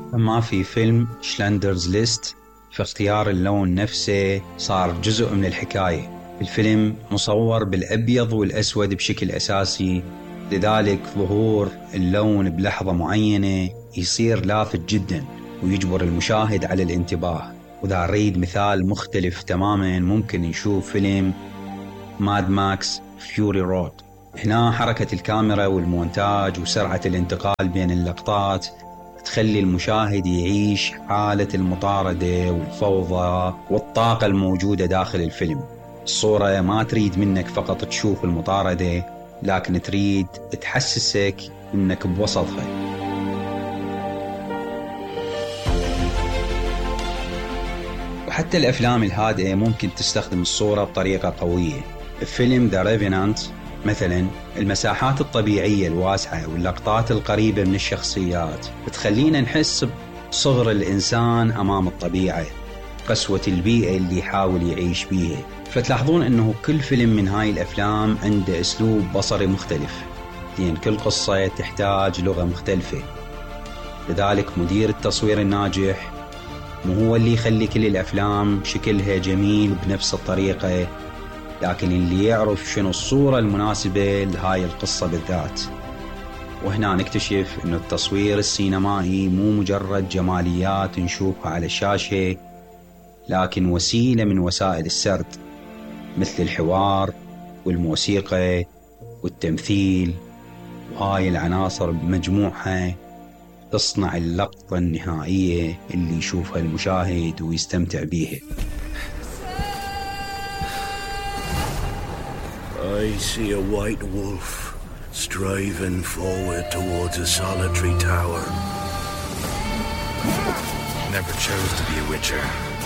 أما في فيلم شلندرز ليست، فاختيار اللون نفسه صار جزء من الحكاية. الفيلم مصور بالأبيض والأسود بشكل أساسي، لذلك ظهور اللون بلحظة معينة يصير لافت جدا ويجبر المشاهد على الانتباه. وإذا نريد مثال مختلف تماما، ممكن نشوف فيلم ماد ماكس فيوري رود. هنا حركة الكاميرا والمونتاج وسرعة الانتقال بين اللقطات تخلي المشاهد يعيش حالة المطاردة والفوضى والطاقة الموجودة داخل الفيلم. الصورة ما تريد منك فقط تشوف المطاردة، لكن تريد تحسسك انك بوسطها. وحتى الأفلام الهادئة ممكن تستخدم الصورة بطريقة قوية. فيلم The Revenant مثلا، المساحات الطبيعية الواسعة واللقطات القريبة من الشخصيات بتخلينا نحس بصغر الإنسان أمام الطبيعة، قسوة البيئة اللي يحاول يعيش بيها. فتلاحظون أنه كل فيلم من هاي الأفلام عنده أسلوب بصري مختلف، لأن كل قصة تحتاج لغة مختلفة. لذلك مدير التصوير الناجح مو هو اللي يخلي كل الأفلام شكلها جميل بنفس الطريقة، لكن اللي يعرف شنو الصورة المناسبة لهاي القصة بالذات. وهنا نكتشف أن التصوير السينمائي مو مجرد جماليات نشوفها على الشاشة، لكن وسيلة من وسائل السرد، مثل الحوار والموسيقى والتمثيل. وهاي العناصر بمجموعها تصنع اللقطة النهائية اللي يشوفها المشاهد ويستمتع بيها. I see a white wolf striving forward towards a solitary tower. Never chose to be a witcher.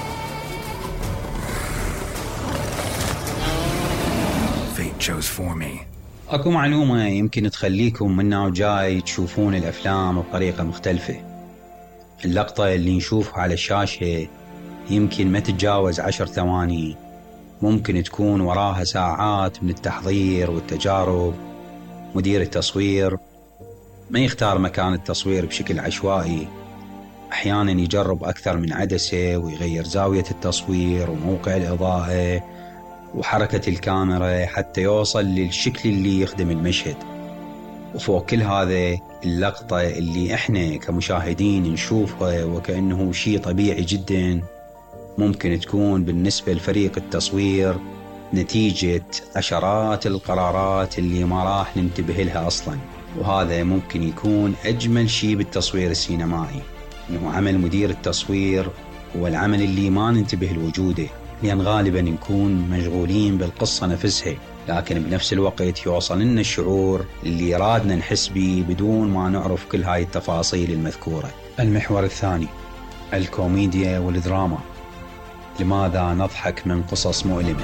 Fate chose for me. أكو معلومة يمكن تخليكم منا وجاي تشوفون الأفلام بطريقة مختلفة. اللقطة اللي نشوفها على الشاشة يمكن ما تتجاوز 10 ثواني، ممكن تكون وراها ساعات من التحضير والتجارب. مدير التصوير ما يختار مكان التصوير بشكل عشوائي، أحيانا يجرب أكثر من عدسة ويغير زاوية التصوير وموقع الإضاءة وحركة الكاميرا حتى يوصل للشكل اللي يخدم المشهد. وفوق كل هذا، اللقطة اللي احنا كمشاهدين نشوفها وكأنه شيء طبيعي جدا، ممكن تكون بالنسبة لفريق التصوير نتيجة عشرات القرارات اللي ما راح ننتبه لها أصلا. وهذا ممكن يكون أجمل شيء بالتصوير السينمائي، إنه عمل مدير التصوير هو العمل اللي ما ننتبه لوجوده، لأن غالبا نكون مشغولين بالقصة نفسها، لكن بنفس الوقت يوصل لنا الشعور اللي رادنا نحس به بدون ما نعرف كل هاي التفاصيل المذكورة. المحور الثاني، الكوميديا والدراما. لماذا نضحك من قصص مؤلمة؟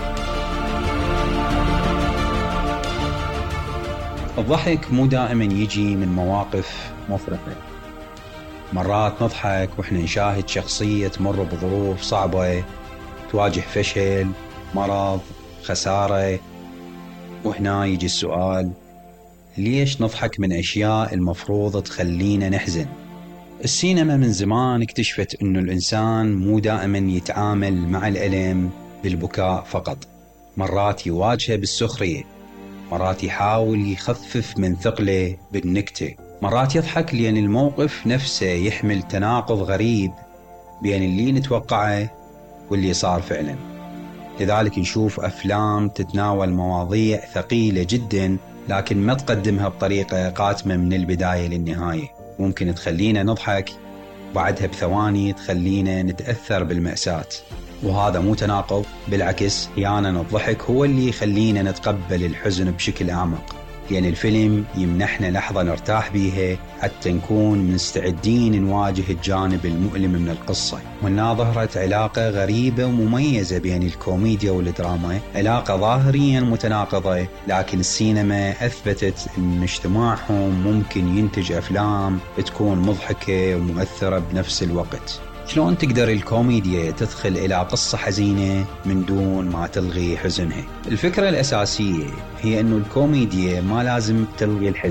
الضحك مو دائما يجي من مواقف مفرحة. مرات نضحك وإحنا نشاهد شخصية تمر بظروف صعبة، تواجه فشل، مرض، خسارة. وهنا يجي السؤال، ليش نضحك من أشياء المفروض تخلينا نحزن؟ السينما من زمان اكتشفت أنه الإنسان مو دائما يتعامل مع الألم بالبكاء فقط، مرات يواجهه بالسخرية، مرات يحاول يخفف من ثقله بالنكتة، مرات يضحك لأن الموقف نفسه يحمل تناقض غريب بين اللي نتوقعه واللي صار فعلا. لذلك نشوف أفلام تتناول مواضيع ثقيلة جدا، لكن ما تقدمها بطريقة قاتمة من البداية للنهاية. ممكن تخلينا نضحك، بعدها بثواني تخلينا نتأثر بالمأساة. وهذا مو تناقض، بالعكس، أحيانا الضحك هو اللي يخلينا نتقبل الحزن بشكل أعمق، لأن الفيلم يمنحنا لحظة نرتاح بيها حتى نكون مستعدين نواجه الجانب المؤلم من القصة. وإنها ظهرت علاقة غريبة ومميزة بين الكوميديا والدراما، علاقة ظاهريا متناقضة، لكن السينما أثبتت أن اجتماعهم ممكن ينتج أفلام تكون مضحكة ومؤثرة بنفس الوقت. شلون تقدر الكوميديا تدخل إلى قصة حزينة من دون ما تلغي حزنها؟ الفكرة الأساسية هي أنه الكوميديا ما لازم تلغي الحزن،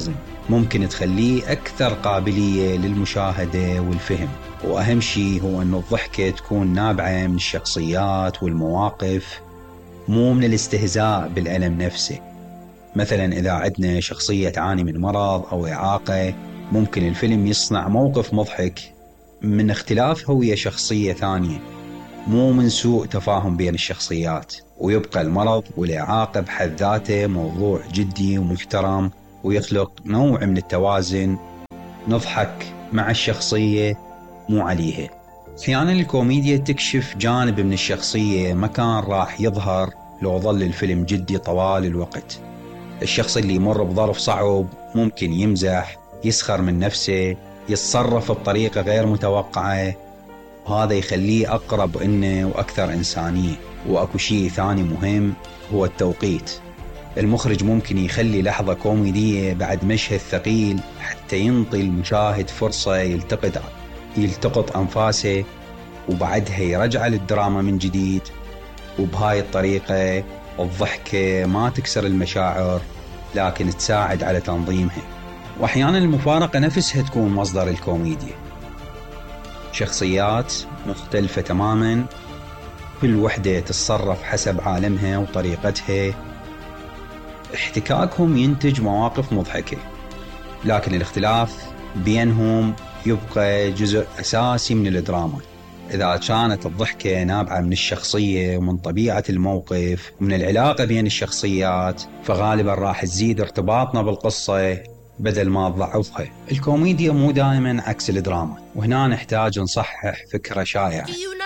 ممكن تخليه أكثر قابلية للمشاهدة والفهم. وأهم شيء هو أن الضحكة تكون نابعة من الشخصيات والمواقف، مو من الاستهزاء بالألم نفسه. مثلا إذا عندنا شخصية تعاني من مرض أو إعاقة، ممكن الفيلم يصنع موقف مضحك من اختلاف هوية شخصية ثانية، مو من سوء تفاهم بين الشخصيات. ويبقى المرض والإعاقة بحد ذاته موضوع جدي ومحترم، ويخلق نوع من التوازن، نضحك مع الشخصية مو عليها. أحيانا الكوميديا تكشف جانب من الشخصية ما كان راح يظهر لو ظل الفيلم جدي طوال الوقت. الشخص اللي يمر بظرف صعب ممكن يمزح، يسخر من نفسه، يتصرف بطريقة غير متوقعة، وهذا يخليه أقرب إنه وأكثر إنسانية. وأكو شيء ثاني مهم هو التوقيت. المخرج ممكن يخلي لحظة كوميدية بعد مشهد ثقيل حتى ينطي المشاهد فرصة يلتقط أنفاسه، وبعدها يرجع للدراما من جديد. وبهاي الطريقة الضحكة ما تكسر المشاعر، لكن تساعد على تنظيمها. وأحيانا المفارقة نفسها تكون مصدر الكوميديا. شخصيات مختلفة تماما، كل وحدة تتصرف حسب عالمها وطريقتها، احتكاكهم ينتج مواقف مضحكة، لكن الاختلاف بينهم يبقى جزء أساسي من الدراما. إذا كانت الضحكة نابعة من الشخصية ومن طبيعة الموقف ومن العلاقة بين الشخصيات، فغالبا راح تزيد ارتباطنا بالقصة بدل ما تضعفها. الكوميديا مو دائما عكس الدراما، وهنا نحتاج نصحح فكرة شائعة.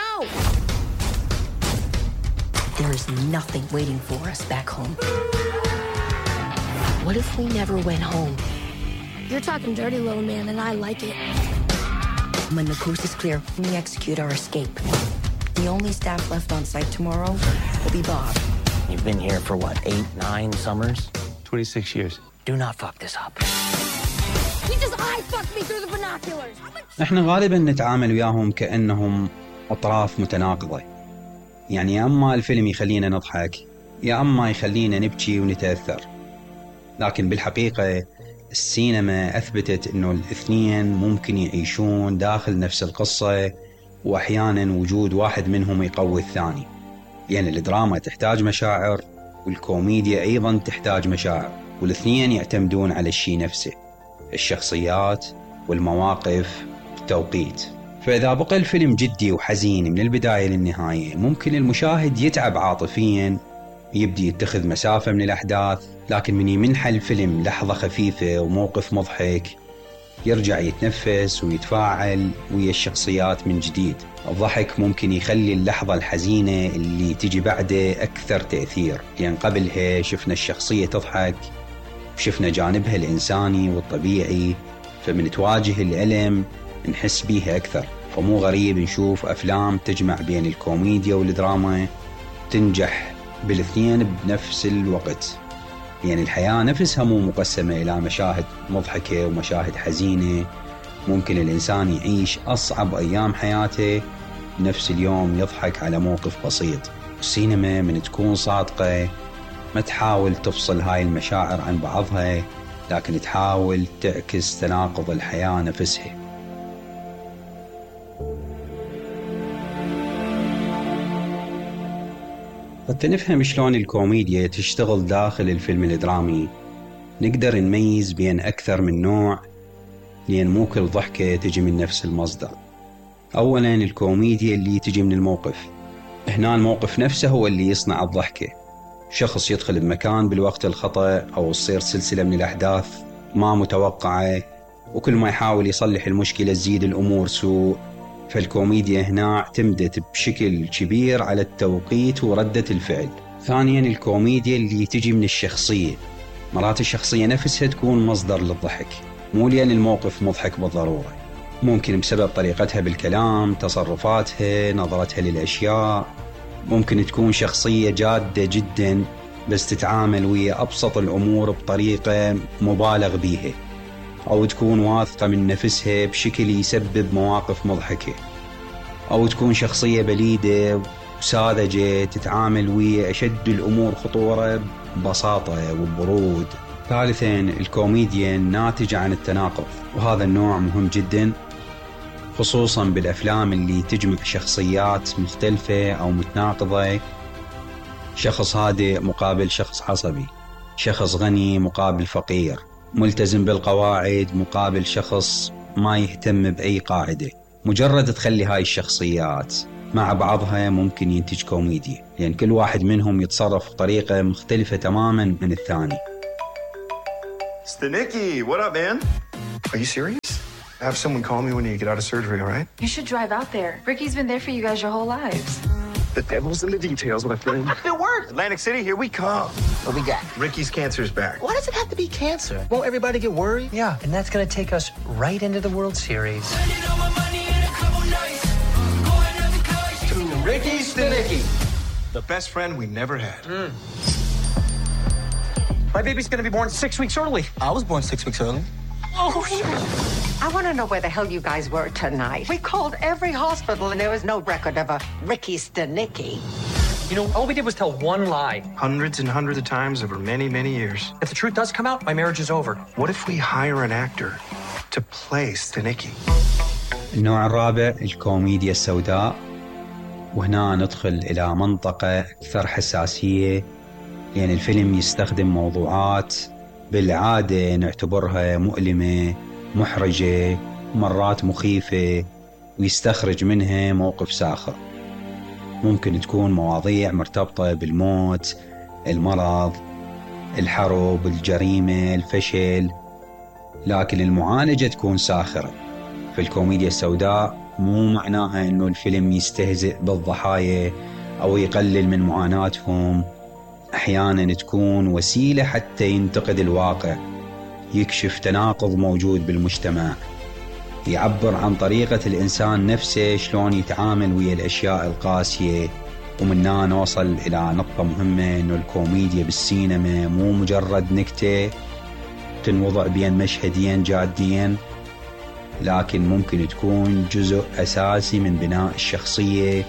There is nothing waiting for us back home. What if we never went home? You're talking dirty, little man, and I like it. When the coast is clear, we execute our escape. The only staff left on site tomorrow will be Bob. You've been here for what, 8, 9 summers? 26 years. Do not fuck this up. He just eye-fucked me through the binoculars. احنا غالبا نتعامل وياهم كأنهم أطراف متناقضة. يعني يا أما الفيلم يخلينا نضحك، يا أما يخلينا نبكي ونتأثر. لكن بالحقيقة السينما أثبتت أنه الاثنين ممكن يعيشون داخل نفس القصة، وأحيانا وجود واحد منهم يقوي الثاني. يعني الدراما تحتاج مشاعر، والكوميديا أيضا تحتاج مشاعر، والاثنين يعتمدون على الشيء نفسه، الشخصيات والمواقف والتوقيت. فإذا بقى الفيلم جدي وحزين من البداية للنهاية، ممكن المشاهد يتعب عاطفيا، يبدي يتخذ مسافة من الأحداث. لكن من يمنح الفيلم لحظة خفيفة وموقف مضحك، يرجع يتنفس ويتفاعل ويا الشخصيات من جديد. الضحك ممكن يخلي اللحظة الحزينة اللي تجي بعده أكثر تأثير، لأن قبلها شفنا الشخصية تضحك وشفنا جانبها الإنساني والطبيعي، فمن تواجه الألم نحس بيها أكثر. فمو غريب نشوف أفلام تجمع بين الكوميديا والدراما تنجح بالاثنين بنفس الوقت. يعني الحياة نفسها مو مقسمة إلى مشاهد مضحكة ومشاهد حزينة. ممكن الإنسان يعيش أصعب أيام حياته نفس اليوم يضحك على موقف بسيط. السينما من تكون صادقة ما تحاول تفصل هاي المشاعر عن بعضها، لكن تحاول تعكس تناقض الحياة نفسها. حتى نفهم شلون الكوميديا تشتغل داخل الفيلم الدرامي، نقدر نميز بين أكثر من نوع، لأن مو كل ضحكة تجي من نفس المصدر. أولاً الكوميديا اللي تجي من الموقف. هنا الموقف نفسه هو اللي يصنع الضحكة. شخص يدخل بمكان بالوقت الخطأ، أو تصير سلسلة من الأحداث ما متوقعة، وكل ما يحاول يصلح المشكلة تزيد الأمور سوء. فالكوميديا هنا اعتمدت بشكل كبير على التوقيت وردة الفعل. ثانياً الكوميديا اللي تجي من الشخصية. مرات الشخصية نفسها تكون مصدر للضحك، مو لأن الموقف مضحك بالضرورة، ممكن بسبب طريقتها بالكلام، تصرفاتها، نظرتها للأشياء. ممكن تكون شخصية جادة جدا بس تتعامل ويا أبسط الأمور بطريقة مبالغ بيها، أو تكون واثقة من نفسها بشكل يسبب مواقف مضحكة، أو تكون شخصية بليدة وساذجة تتعامل ويا أشد الأمور خطورة ببساطة وبرود. ثالثاً الكوميديا ناتجة عن التناقض، وهذا النوع مهم جداً خصوصاً بالأفلام اللي تجمع شخصيات مختلفة أو متناقضة، شخص هادئ مقابل شخص عصبي، شخص غني مقابل فقير، ملتزم بالقواعد مقابل شخص ما يهتم بأي قاعدة. مجرد تخلي هاي الشخصيات مع بعضها ممكن ينتج كوميديا، لأن كل واحد منهم يتصرف بطريقة مختلفة تماماً من الثاني. Stanicki, what up, man? Are you serious? Have someone call me when you get out of surgery, all right? You should drive out there. Ricky's been there for you guys your whole lives. The devil's in the details, my friend. It worked. Atlantic City, here we come. What we got? Ricky's cancer's back. Why does it have to be cancer? Won't everybody get worried? Yeah, and that's going to take us right into the World Series. To Ricky Stanicki, the best friend we never had. My baby's going to be born 6 weeks early. I was born 6 weeks early. I want to know where the hell you guys were tonight. We called every hospital and there was no record of a Ricky Stanicki. You know, all we did was tell one lie. Hundreds and hundreds of times over many, many years. If the truth does come out, my marriage is over. What if we hire an actor to play Stanicki? النوع الرابع الكوميديا السوداء، وهنا ندخل إلى منطقة أكثر حساسية، لأن الفيلم يستخدم موضوعات بالعادة نعتبرها مؤلمة، محرجة، مرات مخيفة، ويستخرج منها موقف ساخر. ممكن تكون مواضيع مرتبطة بالموت، المرض، الحرب، الجريمة، الفشل، لكن المعالجة تكون ساخرة. في الكوميديا السوداء مو معناها إنه الفيلم يستهزئ بالضحايا أو يقلل من معاناتهم، أحياناً تكون وسيلة حتى ينتقد الواقع، يكشف تناقض موجود بالمجتمع، يعبر عن طريقة الإنسان نفسه شلون يتعامل ويا الأشياء القاسية. ومنها نوصل إلى نقطة مهمة، إنه الكوميديا بالسينما مو مجرد نكتة تنوضع بين مشهدين جادين، لكن ممكن تكون جزء أساسي من بناء الشخصية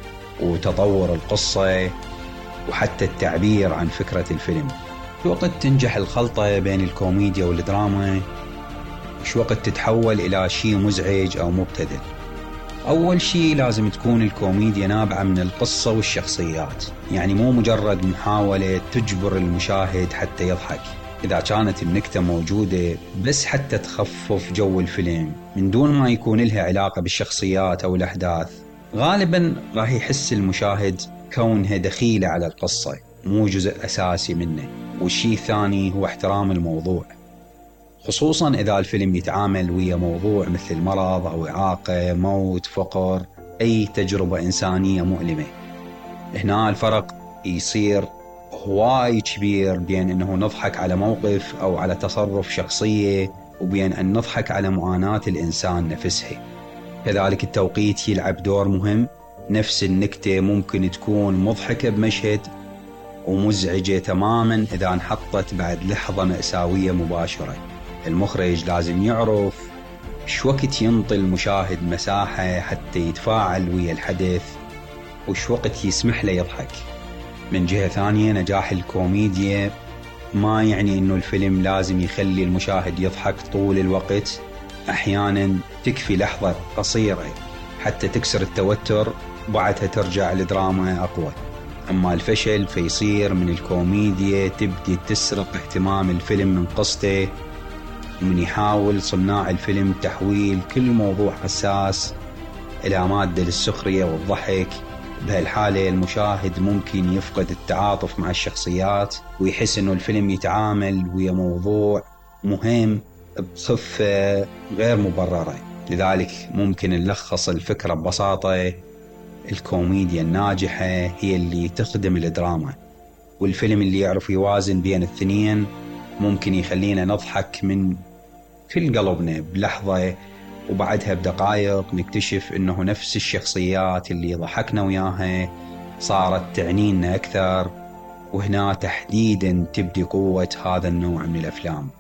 وتطور القصة وحتى التعبير عن فكرة الفيلم. في وقت تنجح الخلطة بين الكوميديا والدراما، وش وقت تتحول إلى شيء مزعج أو مبتذل. أول شيء لازم تكون الكوميديا نابعة من القصة والشخصيات، يعني مو مجرد محاولة تجبر المشاهد حتى يضحك. إذا كانت النكتة موجودة بس حتى تخفف جو الفيلم من دون ما يكون لها علاقة بالشخصيات أو الأحداث، غالباً راح يحس المشاهد كونها دخيلة على القصة، مو جزء أساسي منه. والشيء الثاني هو احترام الموضوع، خصوصاً إذا الفيلم يتعامل ويا موضوع مثل المرض أو إعاقة، موت، فقر، أي تجربة إنسانية مؤلمة. هنا الفرق يصير هواي كبير بين أنه نضحك على موقف أو على تصرف شخصية، وبين أن نضحك على معاناة الإنسان نفسها. كذلك التوقيت يلعب دور مهم. نفس النكتة ممكن تكون مضحكة بمشهد ومزعجة تماماً إذا انحطت بعد لحظة مأساوية مباشرة. المخرج لازم يعرف شو وقت ينطي المشاهد مساحة حتى يتفاعل ويا الحدث، وشو وقت يسمح له يضحك. من جهة ثانية، نجاح الكوميديا ما يعني إنه الفيلم لازم يخلي المشاهد يضحك طول الوقت. أحياناً تكفي لحظة قصيرة حتى تكسر التوتر، وبعدها ترجع الدراما أقوى. أما الفشل فيصير من الكوميديا تبدي تسرق اهتمام الفيلم من قصته، ومن يحاول صناع الفيلم تحويل كل موضوع حساس إلى مادة للسخرية والضحك. بهالحالة المشاهد ممكن يفقد التعاطف مع الشخصيات، ويحس إنه الفيلم يتعامل ويا موضوع مهم بخفة غير مبررة. لذلك ممكن نلخص الفكرة ببساطة: الكوميديا الناجحة هي اللي تخدم الدراما، والفيلم اللي يعرف يوازن بين الاثنين ممكن يخلينا نضحك من كل قلبنا بلحظة، وبعدها بدقائق نكتشف إنه نفس الشخصيات اللي ضحكنا وياها صارت تعنينا أكثر. وهنا تحديداً تبدي قوة هذا النوع من الأفلام.